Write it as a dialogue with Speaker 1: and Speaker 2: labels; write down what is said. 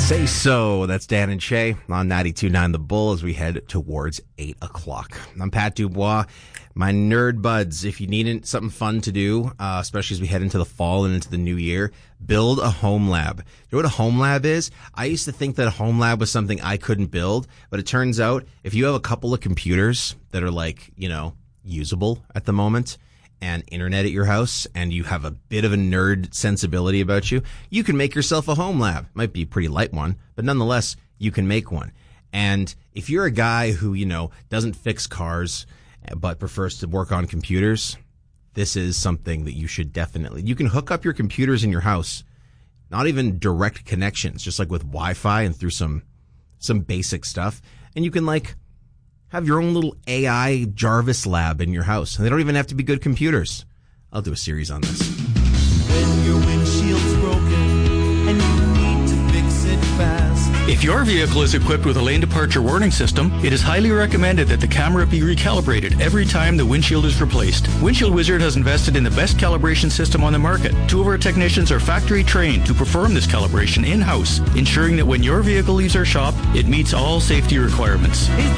Speaker 1: Say So. That's Dan and Shay on 92.9 The Bull as we head towards 8 o'clock. I'm Pat Dubois. My nerd buds, if you need something fun to do, especially as we head into the fall and into the new year, build a home lab. You know what a home lab is? I used to think that a home lab was something I couldn't build, but it turns out if you have a couple of computers that are like, usable at the moment, and internet at your house, and you have a bit of a nerd sensibility about you, you can make yourself a home lab. Might be a pretty light one, but nonetheless, you can make one. And if you're a guy who, doesn't fix cars, but prefers to work on computers, this is something that you should definitely... You can hook up your computers in your house, not even direct connections, just like with Wi-Fi and through some basic stuff, and you can have your own little AI Jarvis lab in your house. And they don't even have to be good computers. I'll do a series on this.
Speaker 2: When your windshield's broken and you need to fix it fast.
Speaker 3: If your vehicle is equipped with a lane departure warning system, it is highly recommended that the camera be recalibrated every time the windshield is replaced. Windshield Wizard has invested in the best calibration system on the market. 2 of our technicians are factory trained to perform this calibration in-house, ensuring that when your vehicle leaves our shop, it meets all safety requirements.